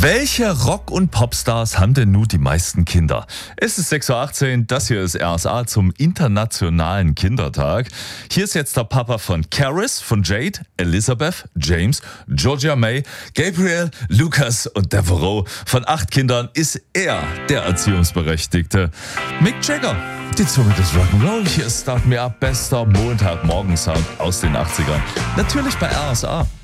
Welche Rock- und Popstars haben denn nun die meisten Kinder? Es ist 6.18 Uhr, das hier ist RSA zum Internationalen Kindertag. Hier ist jetzt der Papa von Caris, von Jade, Elizabeth, James, Georgia May, Gabriel, Lucas und Devereaux. Von 8 Kindern ist er der Erziehungsberechtigte. Mick Jagger, die Zunge des Rock'n'Roll. Hier ist Start Me Up, bester Montagmorgensound aus den 80ern. Natürlich bei RSA.